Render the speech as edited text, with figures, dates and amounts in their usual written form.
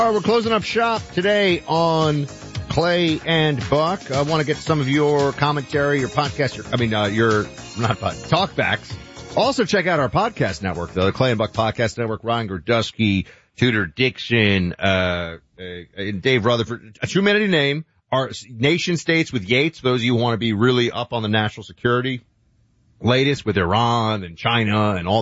All right, we're closing up shop today on Clay and Buck. I want to get some of your commentary, your podcast, your talkbacks. Also check out our podcast network, though, the Clay and Buck Podcast Network. Ryan Gordusky, Tudor Dixon, and Dave Rutherford. A true name. Our nation states with Yates, those of you who want to be really up on the national security latest with Iran and China and all